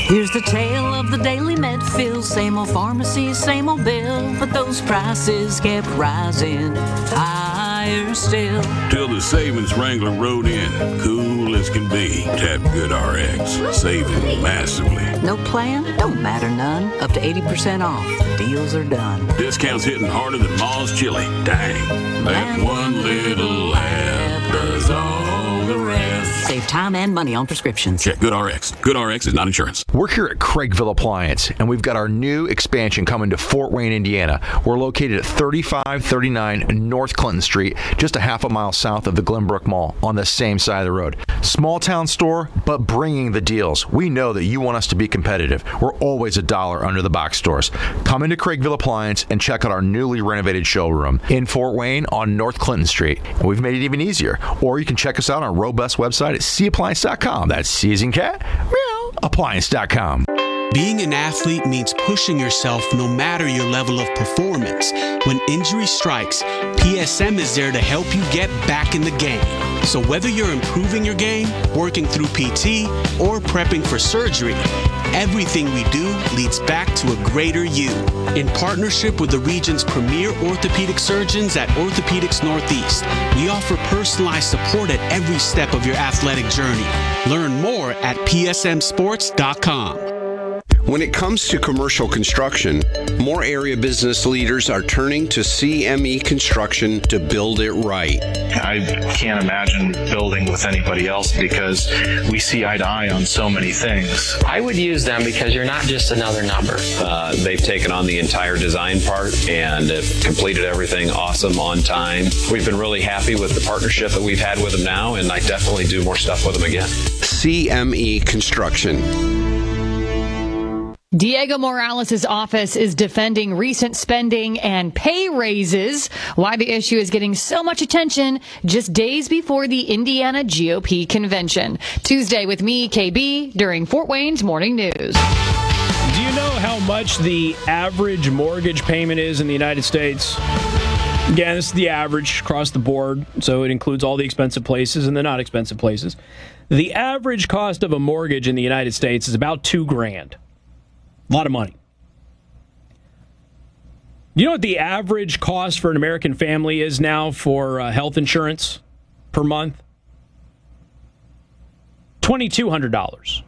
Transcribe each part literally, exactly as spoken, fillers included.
Here's the tale of the daily Medfield, same old pharmacy, same old bill, but those prices kept rising higher still. Till the savings wrangler rode in, cool as can be. Tap GoodRx, saving massively. No plan? Don't matter none. Up to eighty percent off. Deals are done. Discounts hitting harder than Ma's chili. Dang, that one little app does all the rest. Save time and money on prescriptions. Check GoodRx. GoodRx is not insurance. We're here at Craigville Appliance, and we've got our new expansion coming to Fort Wayne, Indiana. We're located at thirty-five thirty-nine North Clinton Street, just a half a mile south of the Glenbrook Mall, on the same side of the road. Small town store, but bringing the deals. We know that you want us to be competitive. We're always a dollar under the box stores. Come into Craigville Appliance and check out our newly renovated showroom in Fort Wayne on North Clinton Street. And we've made it even easier. Or you can check us out on our robust website at c appliance dot com. That's C as in cat, meow, appliance dot com. Being an athlete means pushing yourself no matter your level of performance. When injury strikes, P S M is there to help you get back in the game. So whether you're improving your game, working through P T, or prepping for surgery, everything we do leads back to a greater you. In partnership with the region's premier orthopedic surgeons at Orthopedics Northeast, we offer personalized support at every step of your athletic journey. Learn more at P S M sports dot com. When it comes to commercial construction, more area business leaders are turning to C M E Construction to build it right. I can't imagine building with anybody else because we see eye to eye on so many things. I would use them because you're not just another number. Uh, they've taken on the entire design part and have completed everything awesome on time. We've been really happy with the partnership that we've had with them now, and I definitely do more stuff with them again. C M E Construction. Diego Morales' office is defending recent spending and pay raises. Why the issue is getting so much attention just days before the Indiana G O P convention. Tuesday with me, K B, during Fort Wayne's Morning News. Do you know how much the average mortgage payment is in the United States? Again, this is the average across the board, so it includes all the expensive places and the not expensive places. The average cost of a mortgage in the United States is about two grand. A lot of money. You know what the average cost for an American family is now for uh, health insurance per month? two thousand two hundred dollars.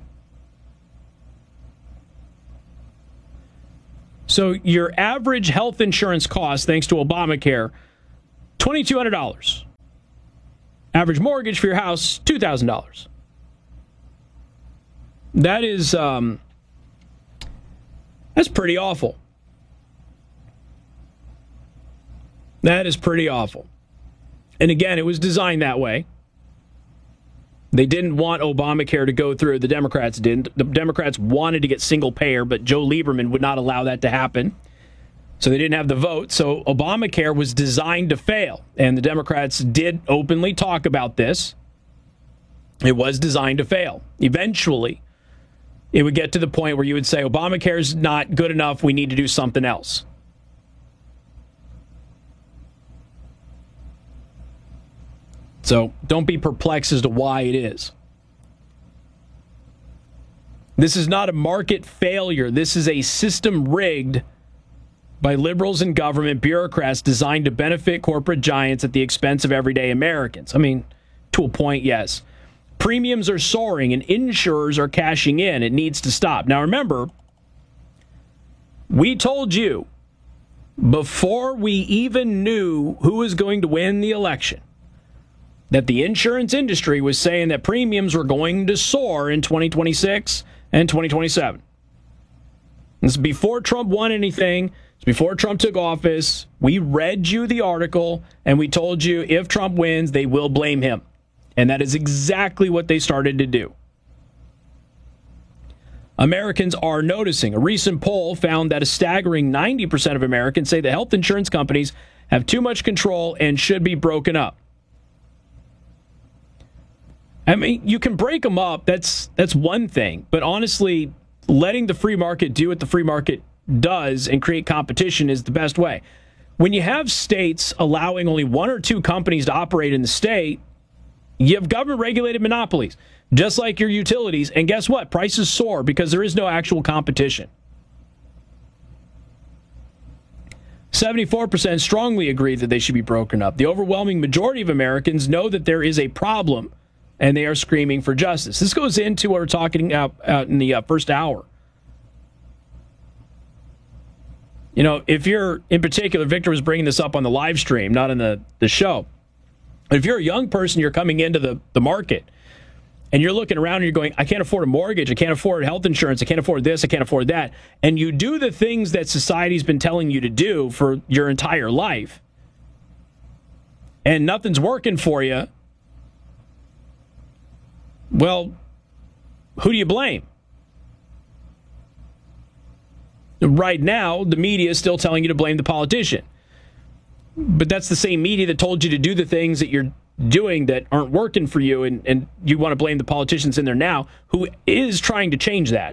So your average health insurance cost, thanks to Obamacare, two thousand two hundred dollars. Average mortgage for your house, two thousand dollars. That is... Um, That's pretty awful. That is pretty awful. And again, it was designed that way. They didn't want Obamacare to go through. The Democrats didn't. The Democrats wanted to get single payer, but Joe Lieberman would not allow that to happen. So they didn't have the vote. So Obamacare was designed to fail. And the Democrats did openly talk about this. It was designed to fail. Eventually, it would get to the point where you would say, Obamacare's not good enough, we need to do something else. So don't be perplexed as to why it is. This is not a market failure. This is a system rigged by liberals and government bureaucrats designed to benefit corporate giants at the expense of everyday Americans. I mean, to a point, yes. Premiums are soaring and insurers are cashing in. It needs to stop. Now, remember, we told you before we even knew who was going to win the election that the insurance industry was saying that premiums were going to soar in twenty twenty-six and twenty twenty-seven. This is before Trump won anything. It's before Trump took office. We read you the article, and we told you if Trump wins, they will blame him. And that is exactly what they started to do. Americans are noticing. A recent poll found that a staggering ninety percent of Americans say the health insurance companies have too much control and should be broken up. I mean, you can break them up. That's that's one thing. But honestly, letting the free market do what the free market does and create competition is the best way. When you have states allowing only one or two companies to operate in the state, you have government-regulated monopolies. just like your utilities. And guess what? Prices soar because there is no actual competition. seventy-four percent strongly agree that they should be broken up. The overwhelming majority of Americans know that there is a problem, and they are screaming for justice. This goes into what we're talking about uh, in the uh, first hour. You know, if you're, in particular, Victor was bringing this up on the live stream, not on the, the show. If you're a young person, you're coming into the, the market, and you're looking around and you're going, I can't afford a mortgage, I can't afford health insurance, I can't afford this, I can't afford that. And you do the things that society's been telling you to do for your entire life, and nothing's working for you. Well, who do you blame? Right now, the media is still telling you to blame the politician. But that's the same media that told you to do the things that you're doing that aren't working for you, and, and you want to blame the politicians in there now, who is trying to change that.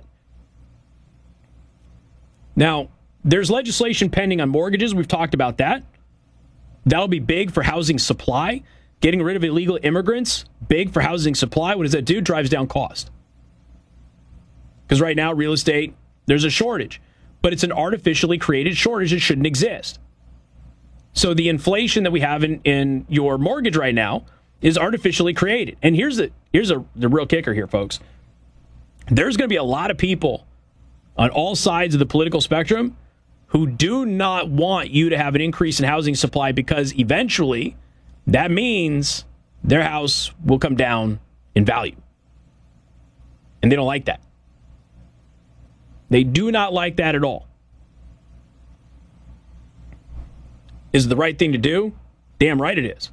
Now, there's legislation pending on mortgages. We've talked about that. That'll be big for housing supply. Getting rid of illegal immigrants, big for housing supply. What does that do? Drives down cost. Because right now, real estate, there's a shortage. But it's an artificially created shortage that shouldn't exist. So the inflation that we have in, in your mortgage right now is artificially created. And here's the here's a, the real kicker here, folks. There's going to be a lot of people on all sides of the political spectrum who do not want you to have an increase in housing supply, because eventually that means their house will come down in value. And they don't like that. They do not like that at all. Is it the right thing to do? Damn right it is.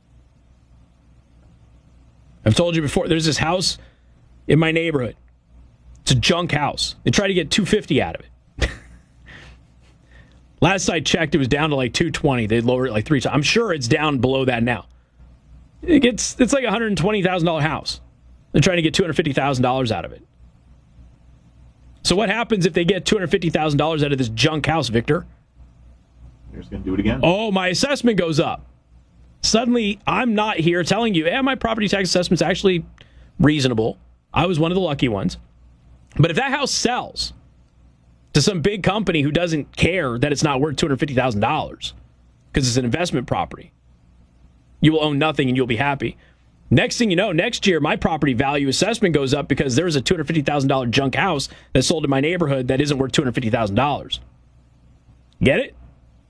I've told you before, there's this house in my neighborhood. It's a junk house. They tried to get two hundred fifty thousand dollars out of it. Last I checked, it was down to like two hundred twenty thousand dollars. They lowered it like three times. I'm sure it's down below that now. It gets, it's like a one hundred twenty thousand dollars house. They're trying to get two hundred fifty thousand dollars out of it. So what happens if they get two hundred fifty thousand dollars out of this junk house, Victor? They're just going to do it again. Oh, my assessment goes up. Suddenly, I'm not here telling you, hey, my property tax assessment's actually reasonable. I was one of the lucky ones. But if that house sells to some big company who doesn't care that it's not worth two hundred fifty thousand dollars because it's an investment property, you will own nothing and you'll be happy. Next thing you know, next year, my property value assessment goes up because there's a two hundred fifty thousand dollars junk house that sold in my neighborhood that isn't worth two hundred fifty thousand dollars. Get it?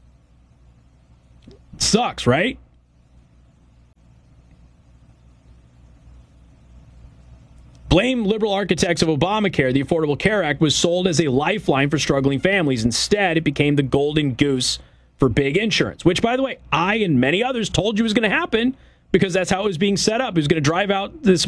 It sucks, right? Blame liberal architects of Obamacare. The Affordable Care Act was sold as a lifeline for struggling families. Instead, it became the golden goose for big insurance, which, by the way, I and many others told you was going to happen because that's how it was being set up. It was going to drive out this